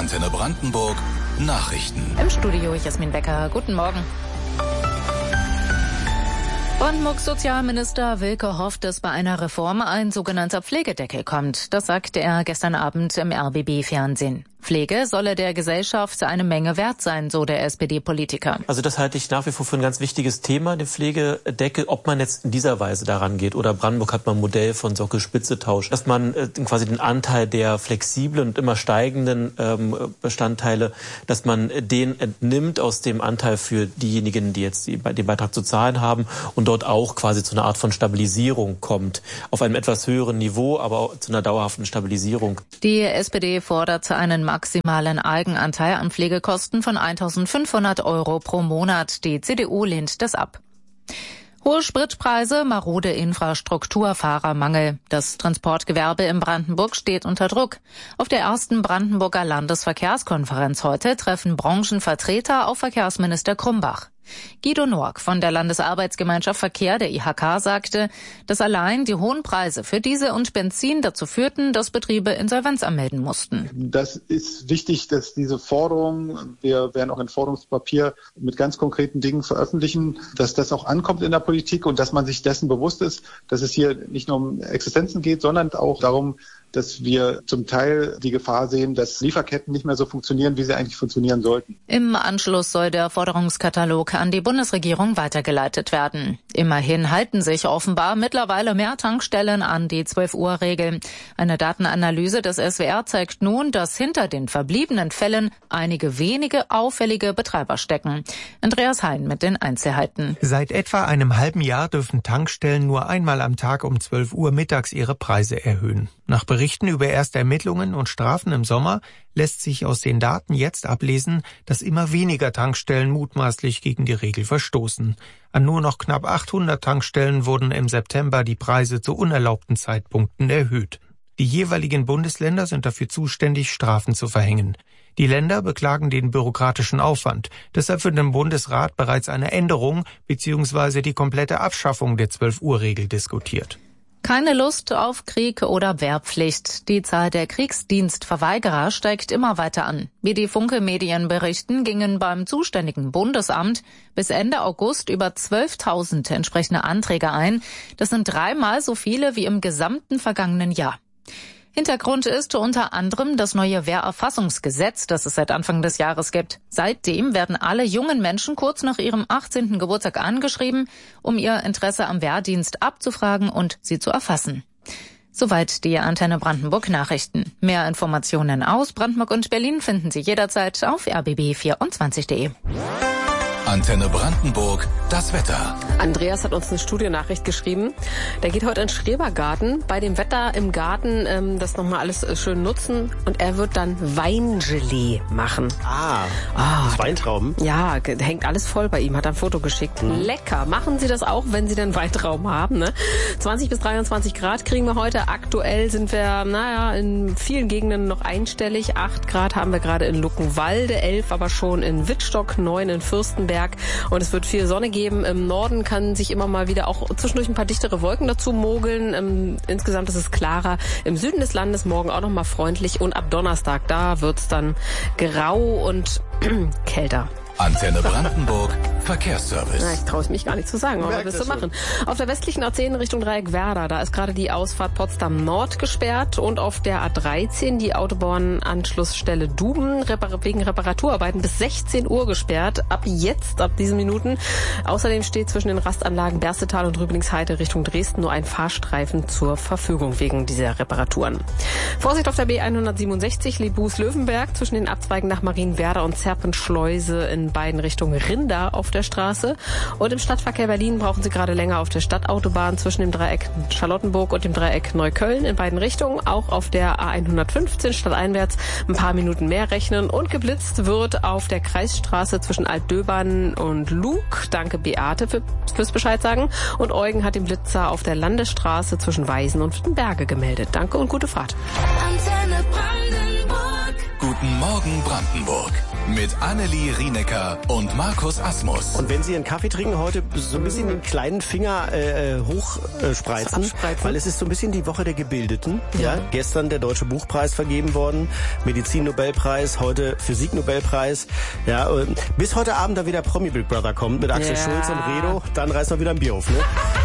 Antenne Brandenburg Nachrichten. Im Studio Jasmin Becker. Guten Morgen. Brandenburgs Sozialminister Wilke hofft, dass bei einer Reform ein sogenannter Pflegedeckel kommt. Das sagte er gestern Abend im RBB-Fernsehen. Pflege solle der Gesellschaft eine Menge wert sein, so der SPD-Politiker. Also das halte ich nach wie vor für ein ganz wichtiges Thema, den Pflegedeckel, ob man jetzt in dieser Weise daran geht. Oder Brandenburg hat mal ein Modell von Sockel-Spitze-Tausch, dass man quasi den Anteil der flexiblen und immer steigenden Bestandteile, dass man den entnimmt aus dem Anteil für diejenigen, die jetzt den Beitrag zu zahlen haben und dort auch quasi zu einer Art von Stabilisierung kommt. Auf einem etwas höheren Niveau, aber auch zu einer dauerhaften Stabilisierung. Die SPD fordert einen maximalen Eigenanteil an Pflegekosten von 1.500 € pro Monat. Die CDU lehnt das ab. Hohe Spritpreise, marode Infrastruktur, Fahrermangel. Das Transportgewerbe in Brandenburg steht unter Druck. Auf der ersten Brandenburger Landesverkehrskonferenz heute treffen Branchenvertreter auf Verkehrsminister Krumbach. Guido Nork von der Landesarbeitsgemeinschaft Verkehr der IHK sagte, dass allein die hohen Preise für Diesel und Benzin dazu führten, dass Betriebe Insolvenz anmelden mussten. Das ist wichtig, dass diese Forderungen, wir werden auch ein Forderungspapier mit ganz konkreten Dingen veröffentlichen, dass das auch ankommt in der Politik und dass man sich dessen bewusst ist, dass es hier nicht nur um Existenzen geht, sondern auch darum, dass wir zum Teil die Gefahr sehen, dass Lieferketten nicht mehr so funktionieren, wie sie eigentlich funktionieren sollten. Im Anschluss soll der Forderungskatalog an die Bundesregierung weitergeleitet werden. Immerhin halten sich offenbar mittlerweile mehr Tankstellen an die 12-Uhr-Regel. Eine Datenanalyse des SWR zeigt nun, dass hinter den verbliebenen Fällen einige wenige auffällige Betreiber stecken. Andreas Hein mit den Einzelheiten. Seit etwa einem halben Jahr dürfen Tankstellen nur einmal am Tag um 12 Uhr mittags ihre Preise erhöhen. Nach Berichten über erste Ermittlungen und Strafen im Sommer lässt sich aus den Daten jetzt ablesen, dass immer weniger Tankstellen mutmaßlich gegen die Regel verstoßen. An nur noch knapp 800 Tankstellen wurden im September die Preise zu unerlaubten Zeitpunkten erhöht. Die jeweiligen Bundesländer sind dafür zuständig, Strafen zu verhängen. Die Länder beklagen den bürokratischen Aufwand. Deshalb wird im Bundesrat bereits eine Änderung bzw. die komplette Abschaffung der 12-Uhr-Regel diskutiert. Keine Lust auf Krieg oder Wehrpflicht. Die Zahl der Kriegsdienstverweigerer steigt immer weiter an. Wie die Funke-Medien berichten, gingen beim zuständigen Bundesamt bis Ende August über 12.000 entsprechende Anträge ein. Das sind 3-mal so viele wie im gesamten vergangenen Jahr. Hintergrund ist unter anderem das neue Wehrerfassungsgesetz, das es seit Anfang des Jahres gibt. Seitdem werden alle jungen Menschen kurz nach ihrem 18. Geburtstag angeschrieben, um ihr Interesse am Wehrdienst abzufragen und sie zu erfassen. Soweit die Antenne Brandenburg Nachrichten. Mehr Informationen aus Brandenburg und Berlin finden Sie jederzeit auf rbb24.de. Antenne Brandenburg, das Wetter. Andreas hat uns eine Studionachricht geschrieben. Der geht heute in den Schrebergarten. Bei dem Wetter im Garten das nochmal alles schön nutzen. Und er wird dann Weingelee machen. Das Weintrauben? Ja, hängt alles voll bei ihm. Hat ein Foto geschickt. Lecker. Machen Sie das auch, wenn Sie den Weintrauben haben. Ne? 20 bis 23 Grad kriegen wir heute. Aktuell sind wir, in vielen Gegenden noch einstellig. 8 Grad haben wir gerade in Luckenwalde, 11 aber schon in Wittstock, 9 in Fürstenberg. Und es wird viel Sonne geben. Im Norden kann sich immer mal wieder auch zwischendurch ein paar dichtere Wolken dazu mogeln. Insgesamt ist es klarer. Im Süden des Landes morgen auch noch mal freundlich. Und ab Donnerstag, da wird's dann grau und kälter. Antenne Brandenburg Verkehrsservice. Ich traue es mich gar nicht zu sagen, aber was willst du machen? Auf der westlichen A10 Richtung Dreieck Werder, da ist gerade die Ausfahrt Potsdam Nord gesperrt und auf der A13 die Autobahnanschlussstelle Duben wegen Reparaturarbeiten bis 16 Uhr gesperrt. Ab diesen Minuten. Außerdem steht zwischen den Rastanlagen Berstetal und Rüblingsheide Richtung Dresden nur ein Fahrstreifen zur Verfügung wegen dieser Reparaturen. Vorsicht auf der B167 Lebus-Löwenberg zwischen den Abzweigen nach Marienwerder und Zerpenschleuse in beiden Richtungen Rinder auf der Straße. Und im Stadtverkehr Berlin brauchen Sie gerade länger auf der Stadtautobahn zwischen dem Dreieck Charlottenburg und dem Dreieck Neukölln in beiden Richtungen. Auch auf der A115 stadteinwärts ein paar Minuten mehr rechnen. Und geblitzt wird auf der Kreisstraße zwischen Altdöbern und Lug. Danke Beate fürs Bescheid sagen. Und Eugen hat den Blitzer auf der Landesstraße zwischen Weisen und Wittenberge gemeldet. Danke und gute Fahrt. Antenne Brandenburg. Guten Morgen Brandenburg mit Annelie Rienecker und Markus Asmus. Und wenn Sie einen Kaffee trinken, heute so ein bisschen den kleinen Finger hochspreizen, weil es ist so ein bisschen die Woche der Gebildeten. Ja. Gestern der Deutsche Buchpreis vergeben worden, Medizin-Nobelpreis, heute Physik-Nobelpreis. Ja, bis heute Abend da wieder Promi Big Brother kommt mit Axel Schulz und Redo, dann reißen wir wieder ein Bier auf, ne?